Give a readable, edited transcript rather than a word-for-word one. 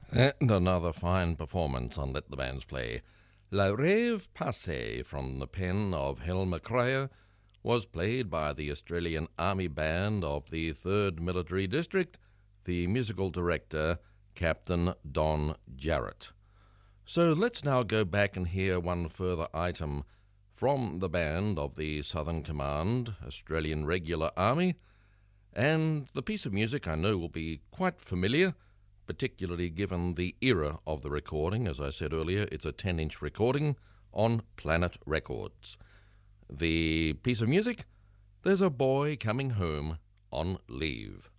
And another fine performance on Let the Bands Play. La Rêve Passée, from the pen of Helmer Cryer, was played by the Australian Army Band of the 3rd Military District, the musical director, Captain Don Jarrett. So let's now go back and hear one further item from the band of the Southern Command, Australian Regular Army, and the piece of music I know will be quite familiar, particularly given the era of the recording. As I said earlier, it's a 10-inch recording on Planet Records. The piece of music, There's a Boy Coming Home on Leave.